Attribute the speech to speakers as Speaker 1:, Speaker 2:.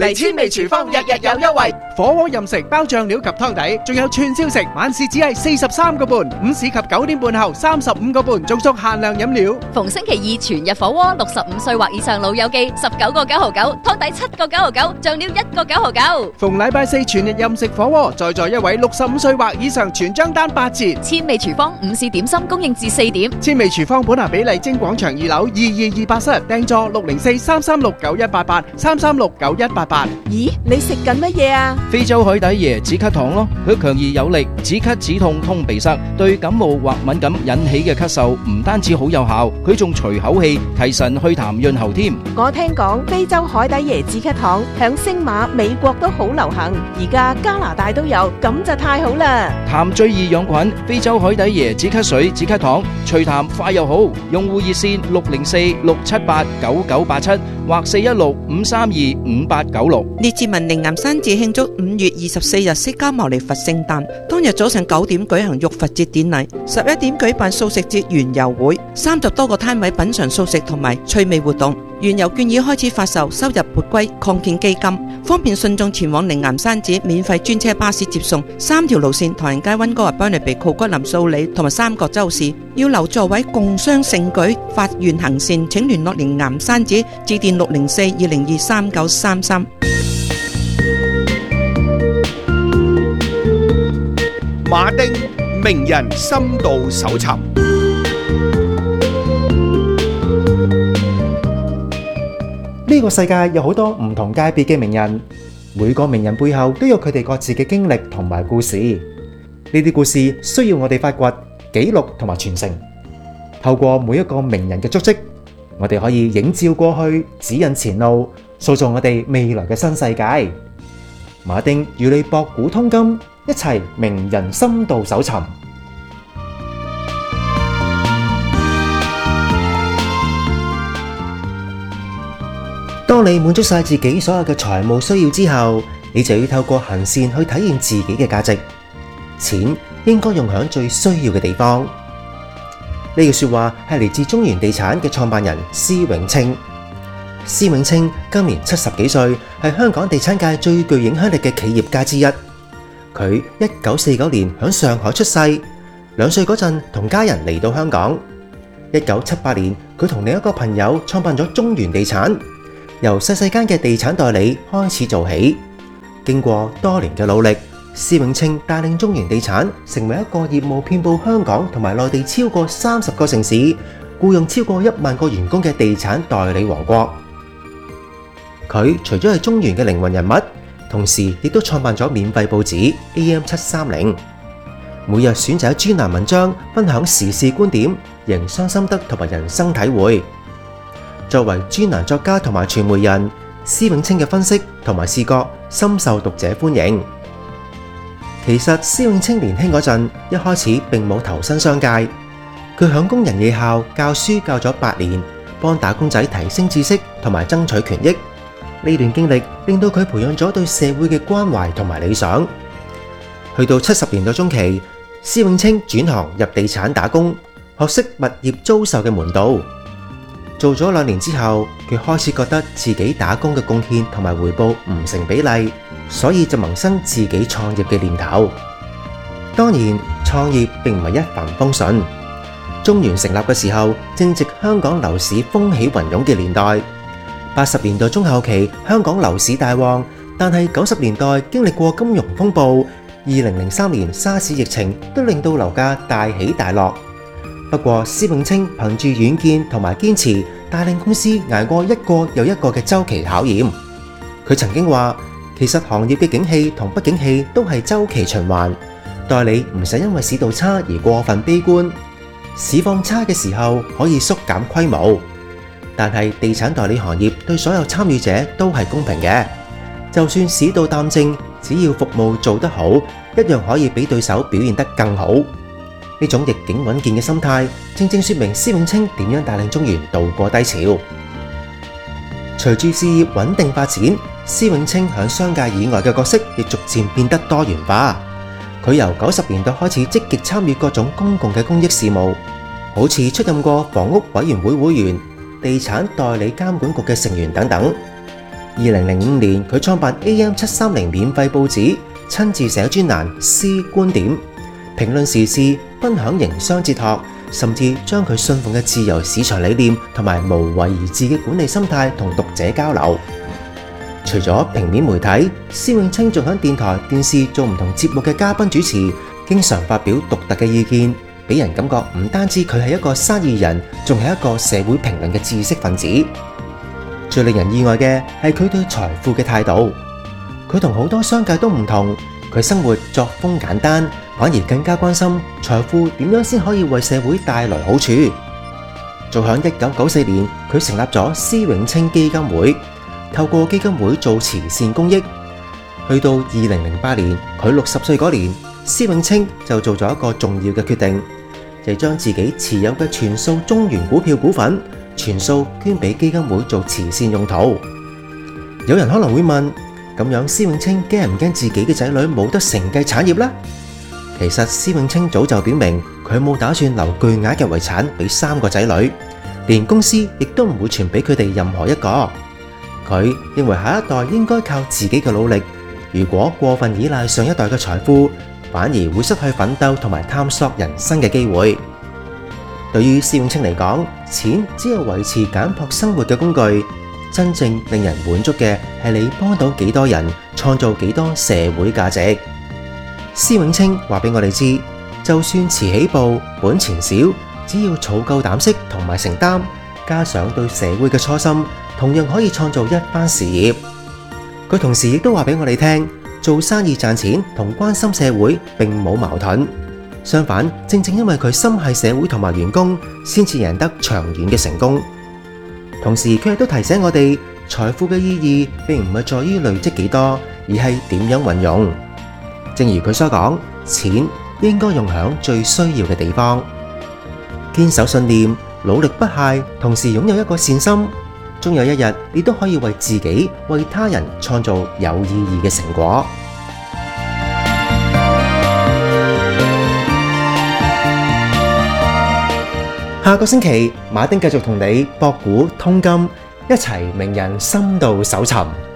Speaker 1: 嚟千味廚房日日有優惠，火鍋任食包醬料及湯底，仲有串燒食，晚市只係43個半，午市及9點半後35個半，仲送限量飲料。
Speaker 2: 逢星期二全日火鍋，65歲或以上老友記19個9毫9，湯底7個9毫9，醬料1個9毫9。
Speaker 1: 逢禮拜四全日任食火鍋，在一位65歲或以上全張單8折。
Speaker 2: 千味廚房午市點心供應至4點。
Speaker 1: 千味廚方本拿比麗晶廣場2樓2228室，訂座604-336-9188，336-9188。
Speaker 3: 咦，你食緊乜嘢啊？
Speaker 4: 非洲海底椰止咳糖咯，佢強而有力，止咳止痛通鼻塞，對感冒或敏感引起嘅咳嗽唔單止好有效，佢仲除口氣、提神去痰潤喉添。
Speaker 3: 我聽講非洲海底椰止咳糖響星馬、美國都好流行，而家加拿大都有，咁就太好啦！
Speaker 4: 痰最易養菌，非洲海底椰止咳水、止咳糖，除痰快又好。用戶熱線604-678-9987或416-532-5896。
Speaker 5: 列治文嶺岩山寺慶祝5月24日釋迦牟尼佛聖誕，當日早上9點舉行浴佛節典禮，11點舉辦素食節園遊會，30多個攤位品嘗素食同埋趣味活動。園遊券已開始發售，收入撥歸擴建基金，方便信眾前往嶺岩山寺，免費專車巴士接送，3條路線：唐人街、溫哥華、班尼比、酷骨林、素里同埋三角洲市。要留座位共襄盛舉，發願行善，請聯絡嶺岩山寺，致電604-202-3933。
Speaker 6: 馬丁名人深度搜尋。
Speaker 7: 呢個世界有好多唔同界別嘅名人，每個名人背後都有佢哋各自嘅經歷同埋故事。呢啲故事需要我哋發掘、記錄同埋傳承。透過每一個名人嘅足跡，我哋可以映照過去，指引前路，塑造我哋未來嘅新世界。馬丁與你博古通今，一齊名人深度搜尋。當你滿足晒自己所有嘅財務需要之後，你就要透過行善去體現自己嘅價值。錢應該用喺最需要嘅地方。呢句說話係嚟自中原地產嘅創辦人施永青。施永青今年70幾歲，係香港地產界最具影響力嘅企業家之一。佢1949年喺上海出世，2歲嗰陣同家人嚟到香港。1978年，佢同另一個朋友創辦咗中原地產。由細間嘅地產代理開始做起，經過多年嘅努力，施永青帶領中原地產成為一個業務遍佈香港同埋內地超過30個城市，僱用超過1萬個員工嘅地產代理王國。佢除咗係中原嘅靈魂人物，同時亦都創辦咗免費報紙 AM730，每日選擇專欄文章分享時事觀點、營商心得同埋人生體會。作為專欄作家同埋傳媒人，施永青嘅分析同埋視角深受讀者歡迎。其實施永青年輕嗰陣，一開始並冇投身商界，佢響工人夜校教書教咗8年，幫打工仔提升知識同埋爭取權益。呢段經歷令到佢培養咗對社會嘅關懷同埋理想。去到70年代中期，施永青轉行入地產打工，學識物業租售嘅門道。做咗2年之後，佢開始覺得自己打工嘅貢獻同埋回報唔成比例，所以就萌生自己創業嘅念頭。當然，創業並唔係一帆風順。中原成立嘅時候，正值香港樓市風起雲湧嘅年代。80年代中後期，香港樓市大旺，但係90年代經歷過金融風暴，2003年沙士疫情都令到樓價大起大落。不過施永青憑住遠見同埋堅持，帶領公司捱過一個又一個嘅週期考驗。佢曾經話，其實行業嘅景氣同不景氣都係週期循環，代理唔使因為市道差而過分悲觀。市況差嘅時候可以縮減規模，但係地產代理行業對所有參與者都係公平嘅。就算市道淡靜，只要服務做得好，一樣可以比對手表現得更好。呢種逆境穩健嘅心態，正正說明施永青點樣帶領中原渡過低潮。隨住事業穩定發展，施永青喺商界以外嘅角色亦逐漸變得多元化。佢由90年代開始積極參與各種公共嘅公益事務，好似出任過房屋委員會會員、地產代理監管局嘅成員等等。 2005年，佢創辦 AM730 免費報紙，親自寫專欄詩觀點，評論時事，分享營商哲學，甚至將佢信奉嘅自由市場理念同埋無為而治嘅管理心態同讀者交流。除咗平面媒體，施永青仲喺電台、電視做唔同節目嘅嘉賓主持，經常發表獨特嘅意見，俾人感覺唔單止佢係一個生意人，仲係一個社會評論嘅知識分子。最令人意外嘅係佢對財富嘅態度，佢同好多商界都唔同，佢生活作風簡單，反而更加關心財富點樣先可以為社會帶來好處。早喺1994年，佢成立咗施永青基金會，透過基金會做慈善公益。去到2008年，佢60歲嗰年，施永青就做咗一個重要嘅決定，就係將自己持有嘅全數中原股票股份全數捐俾基金會做慈善用途。有人可能會問，咁樣施永青驚唔驚自己嘅仔女冇得承繼產業呢？其實施永青早就表明，佢冇打算留巨額嘅遺產俾3個仔女，連公司亦都唔會傳俾佢哋任何一個。佢認為下一代應該靠自己嘅努力，如果過分依賴上一代嘅財富，反而會失去奮鬥同埋探索人生嘅機會。對於施永青嚟講，錢只係維持簡樸生活嘅工具，真正令人滿足嘅係你幫到幾多人，創造幾多社會價值。施永青話俾我哋知，就算遲起步，本錢少，只要儲夠膽識同埋承擔，加上對社會嘅初心，同樣可以創造一番事業。佢同時亦都話俾我哋聽，做生意賺錢同關心社會並冇矛盾，相反，正正因為佢心繫社會同埋員工，先至贏得長遠嘅成功。同時佢亦都提醒我哋，財富嘅意義並唔係在於累積幾多，而係點樣運用。正如佢所講，錢應該用喺最需要嘅地方。堅守信念，努力不懈，同時擁有一個善心，終有一日你都可以為自己、為他人創造有意義嘅成果。下個星期，馬丁繼續同你博古通今，一齊名人深度搜尋。